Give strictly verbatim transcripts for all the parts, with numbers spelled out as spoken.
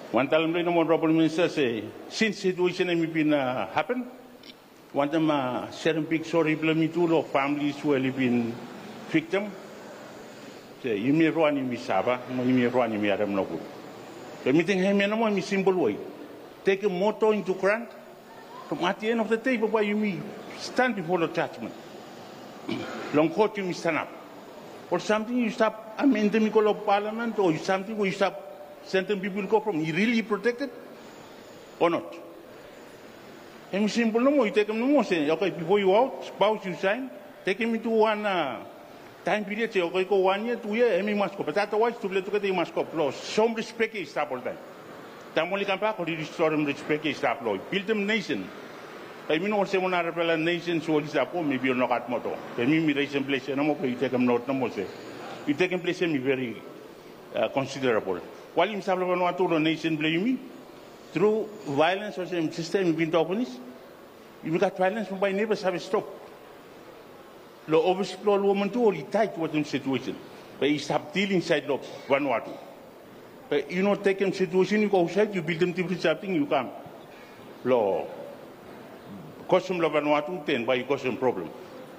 One time, the Honorable Minister say, since situation has been uh, happened, one time uh, certain big sorry blame to of families who have been victim. Say, you may run in Misaba, you may run in Miaram Nobu. The meeting him in a simple way. Take a motto into grant. From at the end of the day, why you may stand before the judgment. Long court you may stand up. Or something you stop amending of parliament, or something where you stop sending people go from. You really protected or not? And simple no more, you take them no more, say, okay, before you out, spouse you sign, take him into one uh, time period, say, okay, go one year, two years, and he must go. But otherwise, to let you must go. Law. Some respect is stop all time. Time only come back, or restore them respect is stop law. Build them nation. I mean, also, when I repel a nation, so it's up, maybe you're not at motto. I mean, me raise in place, no more, you take them note, no more, say. You take in place, me very uh, considerable. While in Salvador, the nation blame me, through violence or some system, you've been talking this. You got violence from my neighbors have stopped. Lo overexplore woman too, only tight what in situation. But you stop dealing inside of Vanuatu. But you know, taking situation, you go outside, you build them to something, you come. Lo custom of Vanuatu, then by custom problem.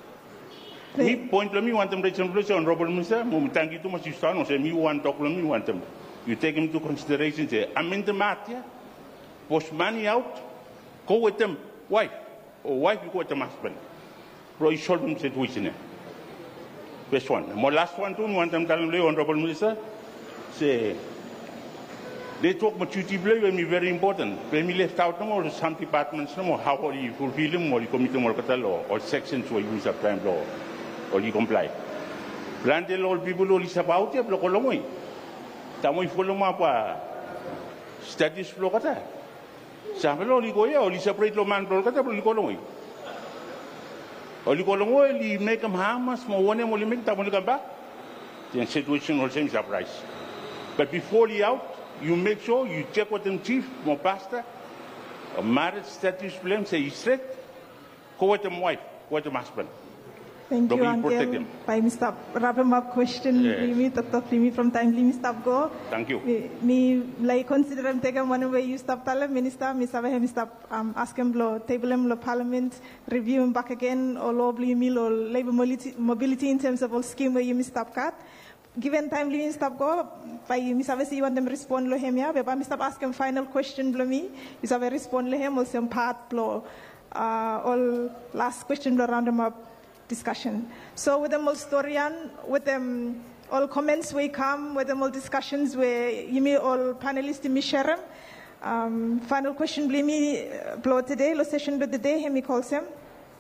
Me point to me, want them to some place on Robert Minister, thank you too much, you start, or say, me want to talk to me, want them. You take them into consideration, say, I'm in the matter, push money out, go with them, wife, or wife, you go with them husband. Pro solve them situation. Best one. My last one, too, one time, tell them, Honorable Minister, say, they talk about duty play when me very important. When me left out, no more, some departments, no more, how are you fulfill them, or you commit them, or law, or sections where you use of time law, or you comply. Planted all people, all is about it, block along way. Tamo follow up status flow kata. Sampai lo ligo ya, oli separate lo man flow kata boleh kolong. Oli kolong o li make them hamas mo one mo li make tamo li kamba. The situation also is surprise. But before you out, you make sure you check with them chief, mo pastor, a marriage status blame say straight. Go with them wife, go with them husband. Thank Don't you, be protect Uncle. them. By Mister Wrap him up question, Yes. Limi, Doctor Limi from time Limi stop go. Thank you. Me, me like consider him take him one way you stop tell him minister, me sabe him stop um ask him blow table him lo parliament, review him back again or law blimi or labor mobility, mobility in terms of all scheme where you miss stop cut. Given time Limi stop go, by me sabe see you want them respond lo him ya, but me stop ask him final question blow me, you sabe respond lo him or some part blow uh all last question blow round him up. Discussion. So with them all historian, with them all comments we come, with them all discussions where you may all panelists me share them. Um, final question, blame me blow today, lo session with the day, him calls him.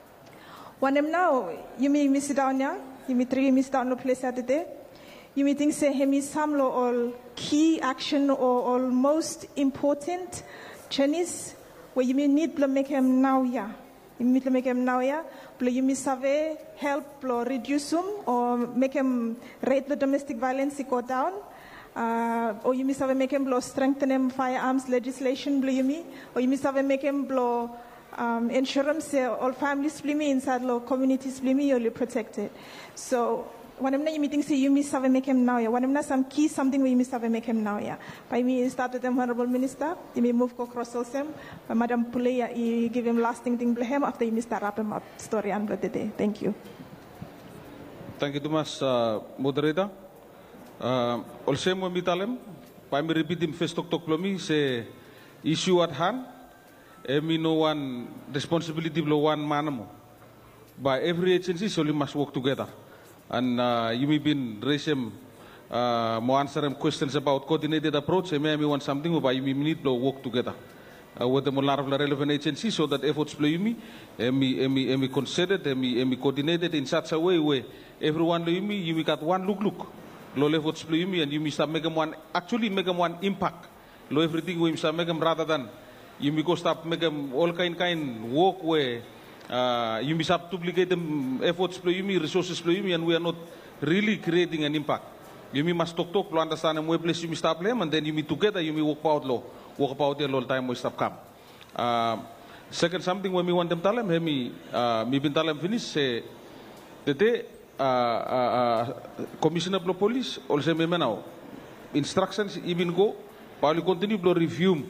One him now, you may miss it down ya, you may three miss down no place at the day. You may think say him is some lo all key action or all most important Chinese where you may need to make him now ya. You need to make him now ya. You may save help or reduce them or make him rate the domestic violence go down. Uh, or you may save make him blow strengthen him firearms legislation blow you me. Or you may save make him blow um, insurance uh, all families blow me inside law communities blow me you'll protected. So when I'm not you meeting say you may save make him now ya. When I'm not some key something where you may save make him now ya. By me start with them Honorable Minister. You may move go across also. Madam Puleya, you give him lasting thing to him after you miss wrap him up story and the day. Thank you. Thank you, Thomas, uh, moderator. Uh, also, when we tell him, by me repeating first talk talk me say issue at hand. Me no one responsibility below one man. By every agency, so we must work together. And uh, you may be raising uh, more answer them questions about coordinated approach. And maybe want something, but you may need to work together. Uh, with the more relevant agencies so that efforts play me, and me, and me, and me considered, and me, and me coordinated in such a way where everyone you me, you got one look, look, low efforts play me, and you me start making one, actually make them one impact, low everything we start make them rather than you me go start make them all kind kind work where uh, you me start duplicate them efforts play me, resources play me, and we are not really creating an impact. You me must talk talk, understand and where place you me start blame, and then you me together you me work out law. Walk about there all time we stop come. Uh, second something when we want them tell them, hey me uh me been tell them finish say the day uh, uh, uh Commissioner of Police also me now instructions even go Pauli continue to review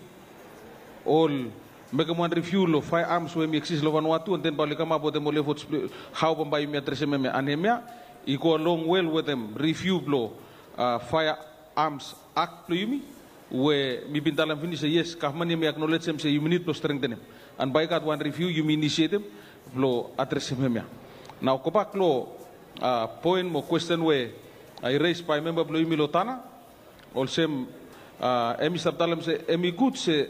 all, make one review lo firearms when exist lo Vanuatu, and then Pauli come up with them all how pambai mi address me anemia. I go along well with them review lo uh, firearms act lo yumi. Where mi pintalam finish yes, kahman mi acknowledge them say you need to strengthen them, and by that one review you initiate them, lo address them. Now go back lo uh, point mo question where I raised by member lo yumi lotana, also uh, emi sabtalam say emi good say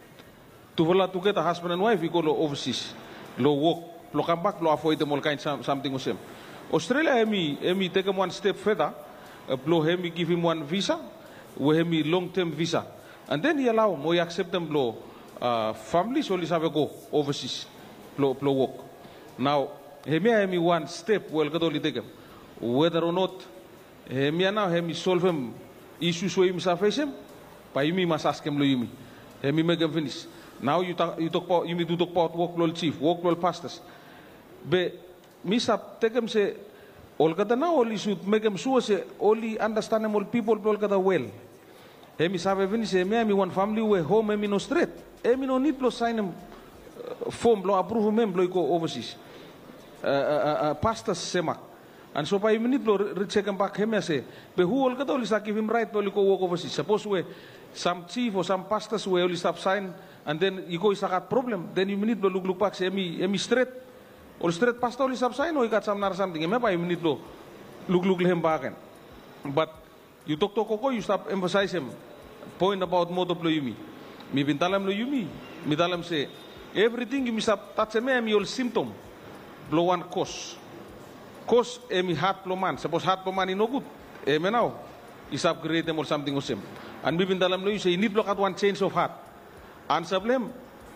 to vola to get a husband and wife we go lo overseas, lo work, lo come back lo avoid them all kind some, something with them. Australia emi emi take him one step further, uh, lo emi give him one visa. We have a long-term visa, and then he allow we accept them blow uh, families only have a go overseas, blow blow work. Now, he may have me one step well got only take him, whether or not he may now have me solve him issues where he must face him, by me must ask him lo yumi, he may make him finish. Now you talk you talk about you may do talk about work lo chief, work lo pastors, but me sab take him say. All kata na only should make them sure say only understand them all people all kata well. Emi sabe vini say me emi one family we home emi no straight. Emi no need to sign them form lo approve them lo go overseas. Uh, uh, uh, pastors semak. And so by need to recheck him back him say. But who all kata only sa give him right to go work overseas. Suppose we some chief or some pastors we only stop sign and then you go is a problem. Then you need to look look back say emi emi straight. Or straight pastor only subsign or you got some nar something. Maybe you need to look look him back. But you talk to Koko, you stop emphasize him. Point about moto plo yumi. Mi bintalam lo yumi. Mi talam say everything you stop touch me am your symptom. Blow one cause. Cause emi heart plo man. Suppose heart plo man is no good. Emi now. You stop create them or something or same. And mi bintalam lo you say you need to look at one change of heart. Answer blame.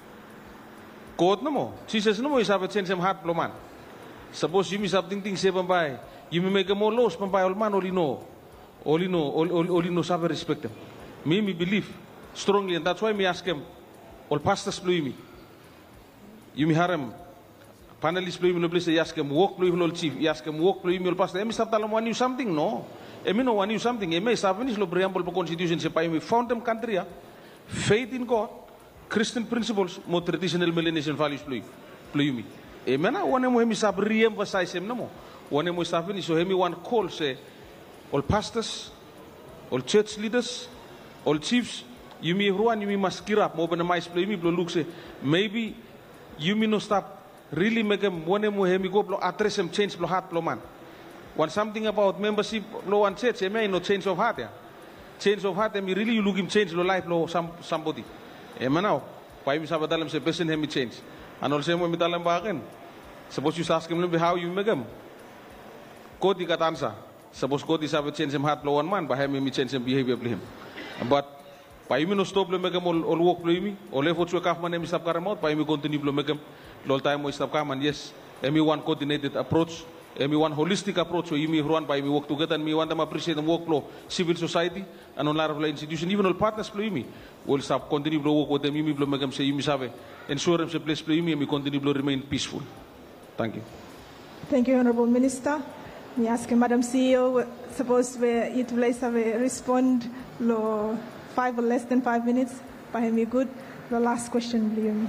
Code no mo. Jesus no mo is have a change of heart plo man. Suppose you miss something thing say pampai. You may make a more loss pampai all man only know. Only know only know have respect them. Me me believe strongly and that's why me ask him all pastors plo me. You me harem panelists plo me no place ask him walk plo me chief. You ask him walk plo me all pastor. Emi stop talam one you something no. Emi no one you something. Emi stop finish lo preamble po constitution se pai me found them country ya. Faith in God. Christian principles, more traditional Melanesian values play, play me. Emena, one mo hemi sab re-emphasize him no mo. One mo stop finish so hemi one call say, all pastors, all church leaders, all chiefs, you me everyone you me must gear up. Mo benamais play me, blow look say maybe you me no stop really make him one mo hemi go blow address him change blow heart blow man. One something about membership blow one church, emi no change of heart ya. Change of heart, emi really you look him change blow life blow some somebody. Emanau, why we sabat dalam se person hemi change. And also mo mi dalam bahagian. Suppose you ask him how you make him. Kodi kat answer. Suppose kodi sabat change him heart blow one man, but hemi mi change him behavior play him. But pa imi no stop lo make him all all work play me. All effort to kaf man hemi stop karamot. Pa imi continue lo make him. Lol time mo stop kaman yes. Emi one coordinated approach. Emi one holistic approach. So imi everyone pa imi work together and me want them appreciate them work flow civil society and on lot of institution even all partners play me. Will stop continue to work with them. You will make them say you have ensure them place play me and we continue to remain peaceful. Thank you. Thank you, Honorable Minister. Me ask Madam C E O, suppose we utilize have a respond lo five or less than five minutes. By me good. The last question, Liam.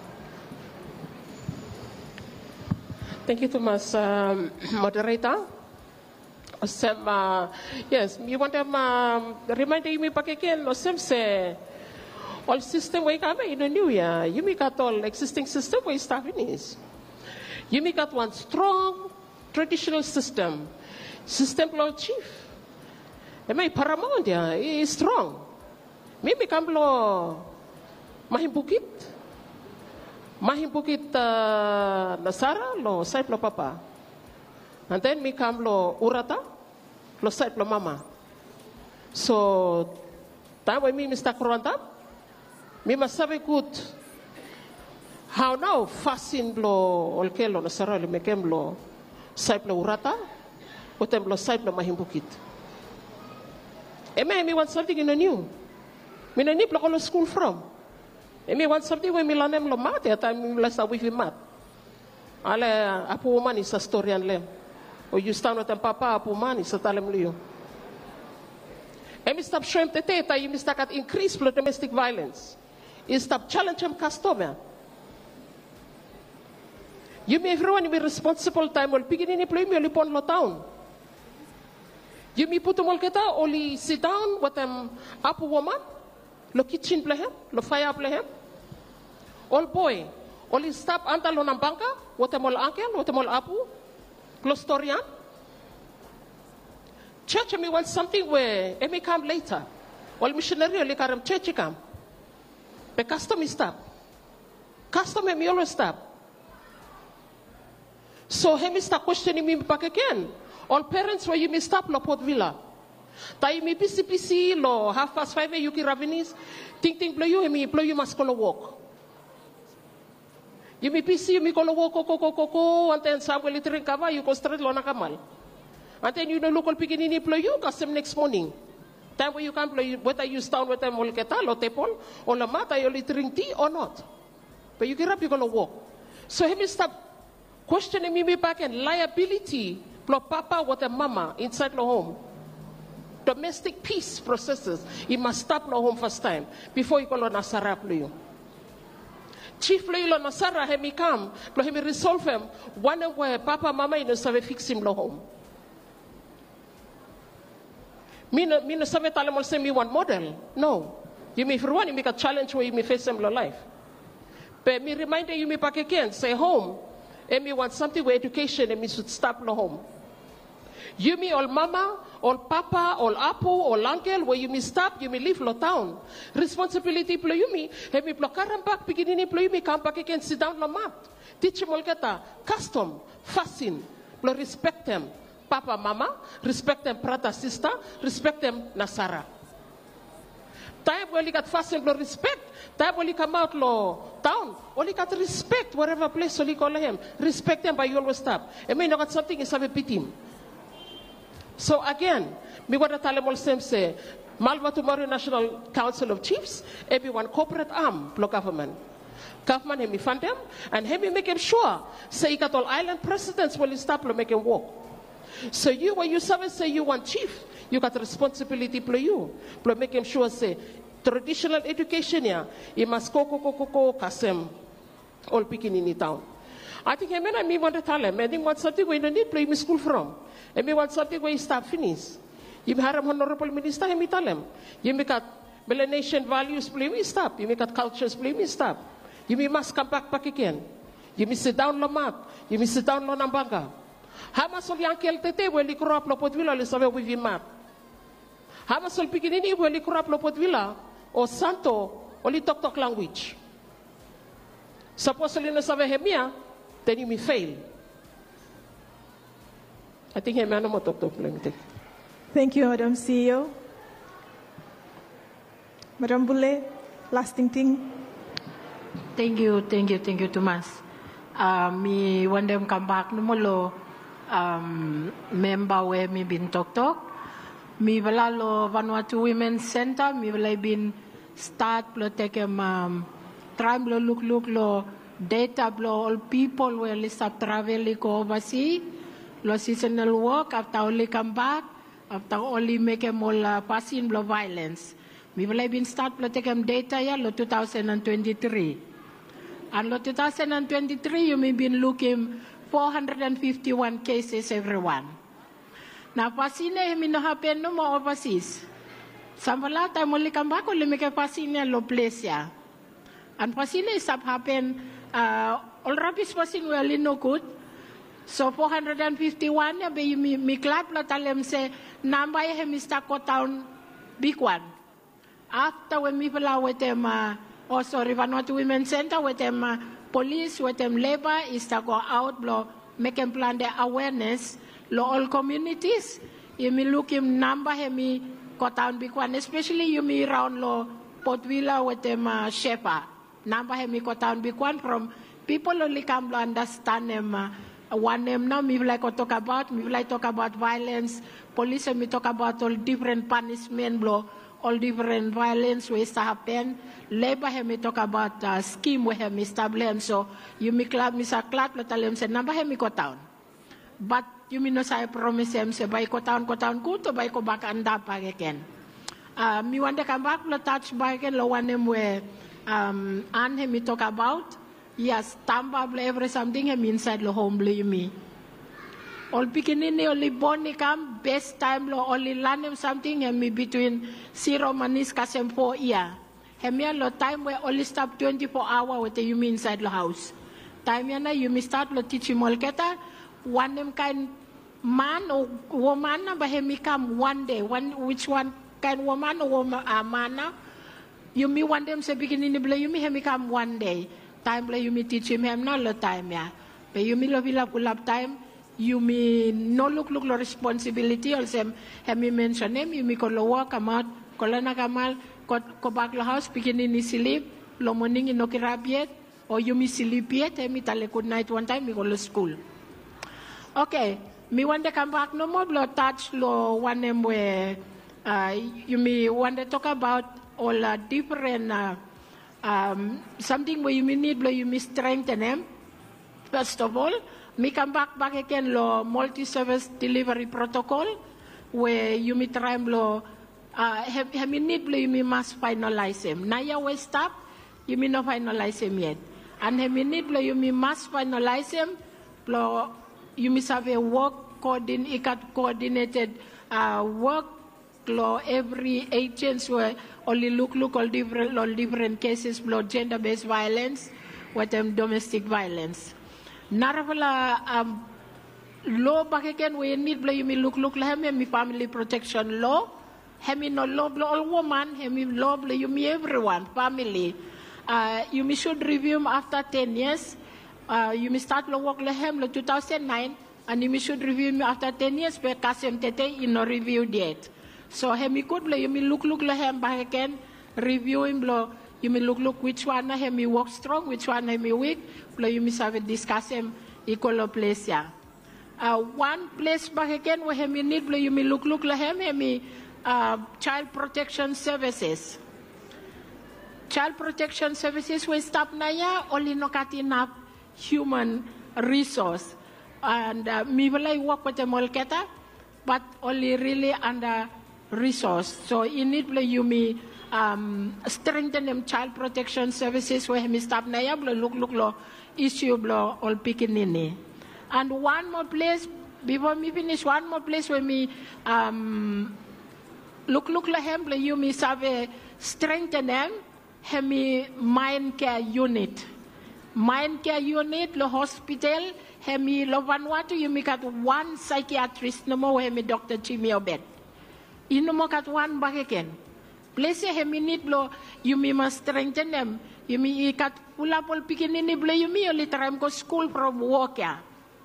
Thank you, Thomas, um, moderator. Sem, uh, yes, you want to um, remind me back again. No, sem say all system we have in the new year. You make got all existing system we start finish. You make got one strong traditional system. System law chief. E may paramount ya is strong. Me become law mahimpukit. Mahimpukit uh, Nasara lo side lo papa. And then me come lo urata, lo side lo mama. So, time when me Mister Kuranta, me must have a good. How now fasten lo olkelo lo sara lo mekem lo side lo urata, utem lo side lo mahimpukit. Eme me want something in the new. Me no need lo school from. Eme want something when me learn lo math. At time me less with math. Ale apo woman is a story and lem. O you stand with them papa apo mani sa talem liyo. Emi stop shrimp the teta, you start at increase for domestic violence. You stop challenging customer. You may everyone be responsible time will begin in play me only pon lo town. You may put them all get out, only sit down with them up woman, lo kitchen play him, lo fire play him. All boy, only stop anta lo nambanga, with them all uncle, with them all apu, close story. Church me want something where it may come later. All missionary only come church come. But custom is stop. Custom me always stop. So he start questioning me back again. All parents where you may stop lo Port Villa. Tai me busy busy lo half past five you ki ravinis. Think think blow you me blow you must go walk. You may busy you me go walk go go go go go and then somewhere little cover you go straight lo na kamal. And then you know local beginning you blow you custom next morning. Time where you can blow you whether you stand with them or keta lo tepol or la mata you drink tea or not. But you get up you gonna walk. So he may stop questioning me back and liability. Lo papa with a mama inside the home. Domestic peace processes. You must stop the home first time before you go to Nasara you. Chief lo Nasara he me come, lo he me resolve him. One where papa mama you know save fix him lo home. Me no me no save tell him say me one model. No. You may for one you make a challenge where you may face him lo life. But me remind you me back again, say home. And me want something where education and me should stop lo home. You me all mama, all papa, all apo, all uncle, where you me stop, you me leave lo town. Responsibility plo you me, he me plo karam back, beginning plo you me come back again, sit down lo mat. Teach him all geta, custom, fasten, plo respect them. Papa, mama, respect them brother, sister, respect them Nasara. Time where you got fasten plo respect, time where you come out lo town, only got respect wherever place so you call him. Respect them by you always stop. And me know got something is have a pity him. So again, me what the Talemol Sem say, Malva tomorrow National Council of Chiefs, everyone corporate arm, block government. Government, he me fund them, and he me make him sure, say you got all island presidents will stop to make him walk. So you, when you serve, say you want chief, you got the responsibility for you, to make him sure, say, traditional education here, you must go, go, go, go, go, kasem, all picking in the town. I think I mean I me want to tell him, I think want something where you don't need play me school from. And me want something where you start finish. You have an honorable minister, and me tell him. You make a Melanesian values play me stop. You make a cultures play me stop. You may must come back back again. You may sit down lo mat. You may sit down lo nambanga. Hama sol yang kel tete where you grow up lo Port Villa le save with him mat. Hama sol pikinini where you grow up lo Port Villa or Santo only talk talk language. Supposedly no save hemia, then you may fail. I think I'm not talk talk. Let me take. Thank you, Madam C E O. Madam Bule, lasting thing. Thank you, thank you, thank you, Thomas. Uh, me one them come back no more um member where me been talk talk. Me wala lo Vanuatu Women's Center. Me wala been start lo take um try lo look look lo data lo all people where list up travel go overseas. Lo seasonal work after only come back after only make them all uh, passing blow violence. We will have been start to take them data ya lo two thousand twenty-three. And lo two thousand twenty-three you may been looking four hundred fifty-one cases everyone. Now passing me no happen no more overseas. Samvala time only come back only make a passing lo place ya. And passing is up happen uh, all rapids passing well no good. So four hundred fifty-one ya be mi mi club la talem se number ya Mister Town big one. After when we follow with them uh, oh sorry Vanuatu Women's Center with them uh, police with them labor is to go out blow make them plan the awareness lo all communities you me look him number ya mi Town big one especially you me around lo Port Villa with them uh, shepherd number ya mi Town big one from people only come to understand them uh, one name now, me like to talk about, me like talk about violence. Police me talk about all different punishment, blow, all different violence ways to happen. Labor me talk about uh, scheme we have established. So you me club, me sa club, la tell them say number me go town. But you me no say promise them say by go town, go town, go to by go back and up again. Uh, me want to come back to touch back and lo one them where um Anne me talk about. Yes, tamba every something him inside the home blue me. All beginning only born come best time lo only learn him something and me between zero manis kasem four year. Him lo time where only stop twenty-four hour with the you me inside the house. Time yana you me start lo teach him all keta one them kind man or woman but him come one day one which one kind woman or woman uh, man you me want them say beginning the you me him come one day time play you me teach him him not lo time ya but you me lo vila kulap time you me no look look lo responsibility also him me mention him you me ko lo work amat ko la na kamal ko ko back lo house beginning ni sleep lo morning no kirabiet or you me sleep yet him me tale good night one time me go to school. Okay, me want to come back no more lo touch lo one them where uh, you me want to talk about all uh, different uh, um, something where you me need lo you me strengthen them. First of all, me come back back again lo multi-service delivery protocol where you me try lo uh, have, have me need lo you me must finalize him. Now you will stop, you me no finalize him yet. And have me need lo you me must finalize him lo you must have a work coordin- coordinated uh, work law every agents were only look look all different all different cases blow gender based violence with them domestic violence. Naravala um law back again we need blow you me look look like me family protection law. Hemi no law blow all woman, hemi law blow you me everyone, family. Uh, you me should review after ten years. Uh, you may start lo work lehem lo two thousand nine and you may should review me after ten years but kasem tete you no reviewed yet. So hemi could lo you may look look lehem back again review him lo you may look look which one hemi work strong which one hemi weak lo you may have discuss him equal place ya. Uh, one place back again where hemi need lo you may look look lehem hemi uh, child protection services. Child protection services we stop na ya only no cut enough human resource and uh, me will I work with them all keta but only really under resource so in it you me um, strengthen them child protection services where me stop na ya look look lo issue blo all picking in and one more place before me finish one more place where me um, look look la hem you me save strengthen them hemi mind care unit. Mind care unit, lo hospital, hemi lo Vanuatu, you make at one psychiatrist, no more hemi Doctor Jimmy Obed. You no more kat one back again. Place hemi need lo, you me must strengthen them. You me kat pula pol pikin ini blo you me only time go school from Wokia.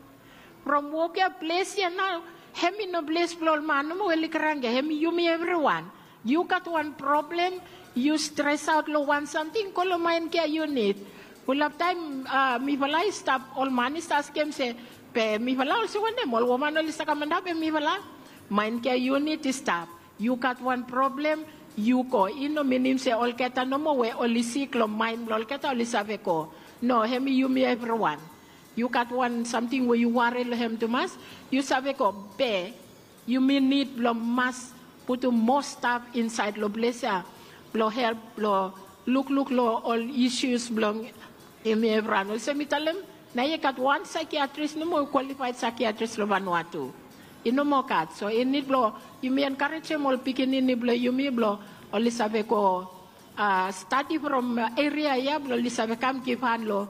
From Wokia place ya now, hemi no place blo man no more karanga, hemi you me everyone. You got one problem, you stress out lo want something, call lo mind care unit. Full of time, uh, mi vala stop all money stars came say, pe mi vala also one them all woman only sa kamanda pe mi vala. Mind care unit stop. You got one problem, you go. Ino minim say all keta no more we only sick lo mind all keta only save ko. No, hemi you me everyone. You got one something where you worry lo hem to mas. You save ko be. You may need lo mas put more stuff inside lo blessa. Lo help lo look look lo all issues belong. Emi everano se mi talem na ye kat one psychiatrist no more qualified psychiatrist lo Vanuatu. Ino mo kat so in need blo you me encourage him all picking in blo you me blo only save ko uh, study from area ya blo only save kam give hand lo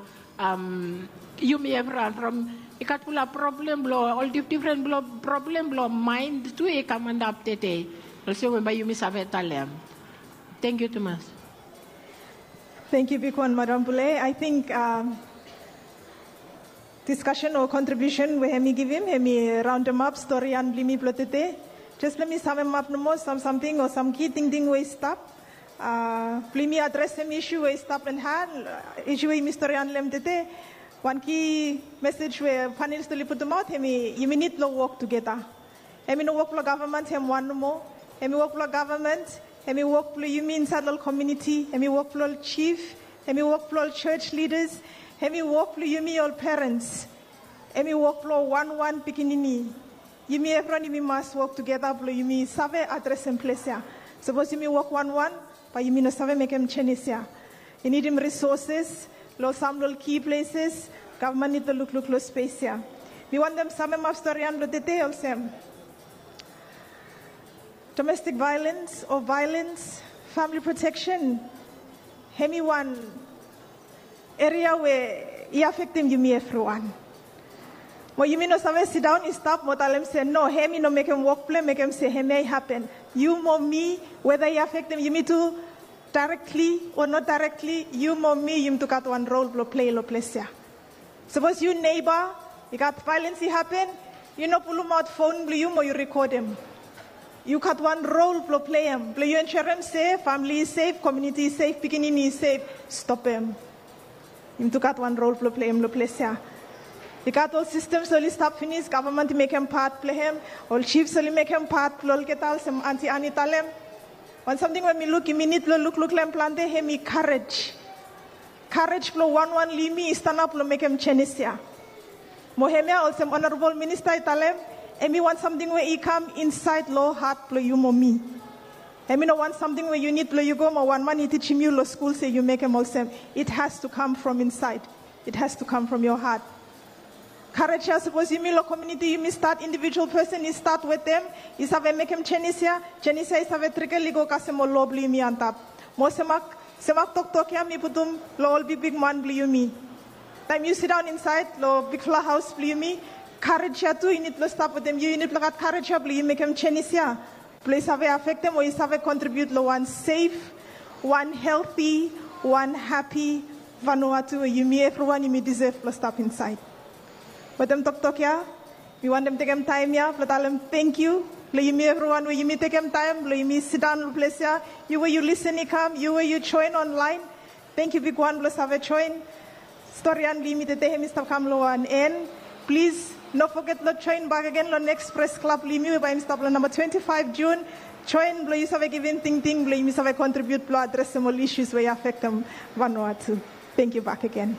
um you me everan from ikat pula problem blo all different blo problem blo mind tu e kamanda update also when by you me save talem. Thank you too much. Thank you, Bikwan Madam Pule. I think um, discussion or contribution we have me give him, have me round him up, story and blimi plotete. Just let me sum him up no more, some something or some key thing thing we stop. Uh, blimi address some issue we stop and hand, issue we mystery and lem tete. One key message where panels to put them out, have me, you may need to work together. Have me no work for government, have one no more. Have me work for government. Let me work for you mean Saddle community. Let me work for all chief. Let me work for all church leaders. Let me work for you me all parents. Let me work for one one pikinini. You me everyone you me must work together for you me save address in place here. Suppose you me work one one, but you me no save make him Chinese. You need him resources, lo some little key places, government need to look look lo space here. We want them some of story and lo details them. Domestic violence or violence, family protection, hemi one area where it affect them you me everyone. Well, you mean no save sit down, you stop, but them say no, hemi no make him work play, make him say he may happen. You more me, whether you affect them, you me too. Directly or not directly, you more me, you to got one role to play, lo place. Suppose you neighbor, you got violence happen, you know pull him out phone, you more you record him. You got one role to play him. Play your insurance safe, family is safe, community is safe, beginning is safe. Stop him. You to got one role to play him, lo place. You got all systems only stop finish, government make him part play him, all chiefs only make him part, lol get all some anti anitalem. When something when me look, me need to look, look, lem plante he me courage. Courage flow one one li me stand up lo make him Chinese. Mohemia also honorable minister italem. And me want something where he come inside low heart flow you mo me. And me no want something where you need flow you go mo one man he teach him you lo school say you make him also. It has to come from inside. It has to come from your heart. Courage, suppose you mean community, you may start individual person, you start with them, you have make him Chinese, Chinese is have a trickle, you go casemo lobly me on top. Most semak, semak tok tok ya me putum, lo all be big man blue me. Time you sit down inside, lo big flower house blue me, courage ya too, you need to stop with them, you need to look at courage ya blue, you make him Chinese ya. Please have a affect them or you have a contribute lo one safe, one healthy, one happy Vanuatu, you may everyone you may deserve to stop inside. But them talk talk ya, we want them take them time ya, but tell them thank you. Let you me everyone where you me take them time, let you me sit down place ya. You where you listen, you come, you where you join online. Thank you big one plus have a join. Story and limited te hemi stop come lo one end. Please no forget to join back again lo next press club limi by stop lo number twenty-five June. Join blo you have a given thing thing blo you have a contribute blo address some issues where you affect them Vanuatu. Thank you back again.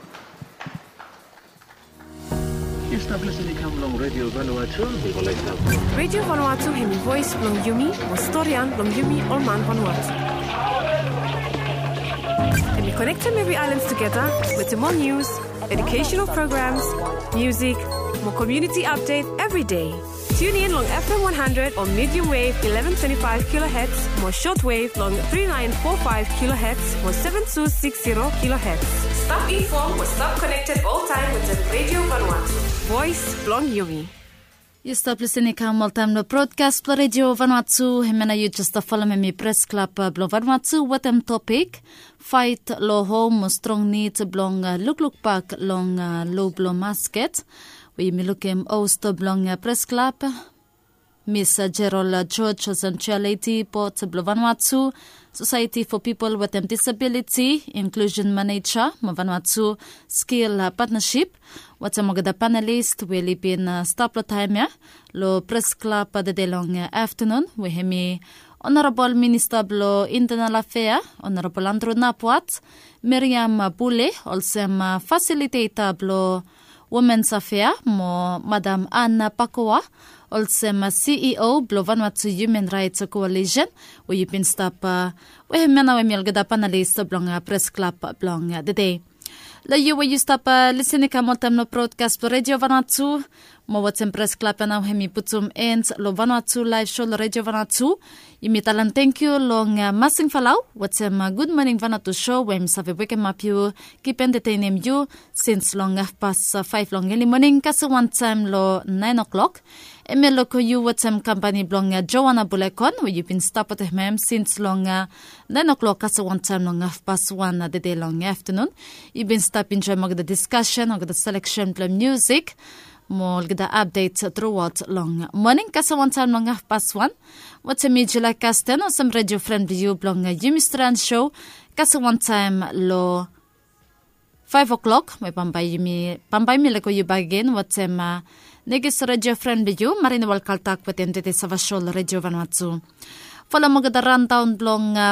Stop listening to Radio Vanuatu. Radio Vanuatu hemi voice long Yumi, Mostorian long Yumi Olman Vanuatu. And we connect them every islands together with more news, educational programs, music, more community update every day. Tune in long F M one hundred or medium wave eleven twenty-five kilohertz, more shortwave long three nine four five kilohertz, or seven two six zero kilohertz. Stop informed or stop connected all time with the Radio Vanuatu. Voice long Yumi. You stop listening to Multime no broadcast for Radio Vanuatu. Himena you just follow me press club blo Vanuatu with them topic. Fight lo home strong needs blong look look back long low blow masket. We me look him host blong press club. Miss Gerald George Centrality Port blo Vanuatu. Society for People with Disability, Inclusion Manager, Vanuatu Skill Partnership. What's a magada panelist, we live in uh, stop time, ya? Lo press club the day long afternoon. We have me Honorable Minister Blo Internal Affairs, Honorable Andrew Napuat, Miriam Bule, also um, Facilitator Blo Women's Affairs, mo Madam Anna Pakoa, also um, C E O Blo Vanuatu Human Rights Coalition. We have been stop. Uh, we have mena we milgada panelist blong uh, press club blong uh, the day. La you you stop uh, listening ka motam no broadcast for Radio Vanuatu mo watem press club na hemi putum ends lo Vanuatu live show lo Radio Vanuatu imitalan thank you long uh, masing falau watem uh, good morning Vanuatu show when save wake map you keep entertaining you since long half past uh, five long early morning kasi one time lo nine o'clock. Emelo ko you watem company blong uh, Joanna Bulekon we you been stop at him since long uh, nine o'clock kasi one time long half past one uh, the day long afternoon. You been stop enjoy mag the discussion or the selection play music more the updates throughout long morning kasi one time long half past one. What's a media like Castan or some radio friendly you blong uh, Jimmy Strand show kasi one time lo five o'clock may pambay mi pambay mi lako you back again what's um, uh, Negis radio friendly you marinawal kaltak patente te savashol Radio Vanuatu. Follow mo gada rundown blong uh,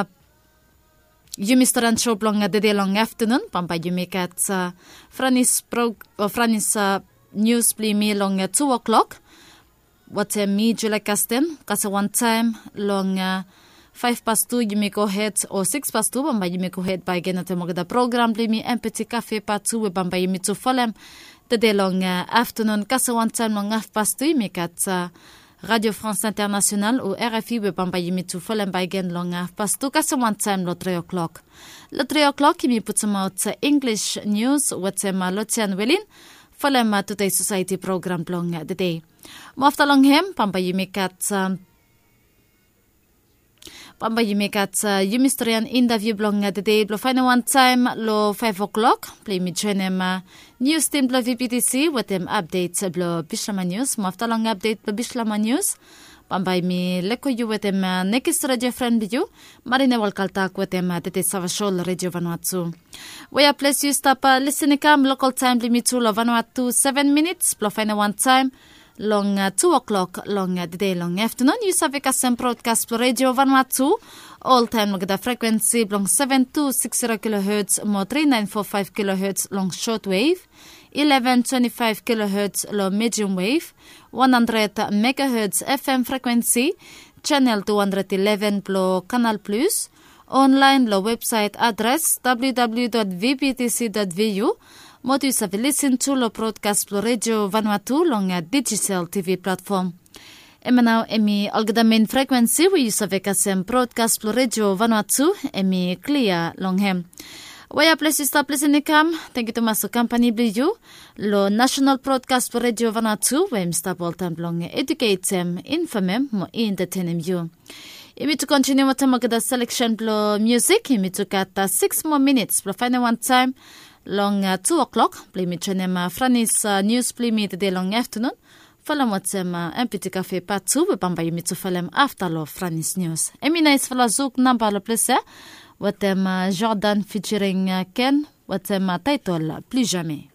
you Mister Show blong uh, the day long afternoon pampay you make at uh, Franis pro uh, Franis uh, news play me long uh, two o'clock. What a uh, me July Caston kasi one time long uh, five past two you may go ahead or six past two bamba you may go ahead by again at the program blimi un petit café part two we bamba you to follow the day long uh, afternoon kasa one time long half past two me kat uh, Radio France Internationale ou R F I we bamba you to follow by again long half past two kasa one time lo three o'clock lo three o'clock you me put some out uh, English news what um, Lotian Welin follow uh, Today Society program long uh, the day mo after long him bamba you me kat um, Pamba you make at uh, you mysterian interview blong at the day blo final one time lo five o'clock play me join him uh, news team blo V P T C with them updates blo Bishlama news mo after long update blo Bishlama news Pamba me leko you with them uh, next radio friend you marine wal kaltak with them at the Savashol radio Vanuatu we are place you stop uh, listening cam local time limit to lo Vanuatu seven minutes blo final one time long uh, two o'clock long uh, the day long afternoon you have a sem broadcast for radio Vanuatu all time with the frequency long seven two six zero kilohertz mo three nine four five kilohertz long short wave eleven twenty-five kilohertz long medium wave one hundred megahertz F M frequency channel two hundred eleven lo Canal Plus online lo website address w w w dot v p t c dot v u Motus have listened to the broadcast for Radio Vanuatu long a digital T V platform. Emanao emi algada main frequency we use avec asem broadcast for Radio Vanuatu emi clear long hem. Waya place stop listening cam. Thank you to maso company blue lo national broadcast for Radio Vanuatu we stop all time long educate them inform mo entertain you. Imi to continue with the selection blow music. Imi to cut uh, six more minutes. Blow final one time. Long uh, two o'clock, play me chenema Franis uh, news play me today long afternoon. Follow what's um, uh, un petit café part two, we bamba you to follow after lo Franis news. Emi nice follow zouk number le plaisir. What um, uh, Jordan featuring uh, Ken, what um, uh, title plus jamais.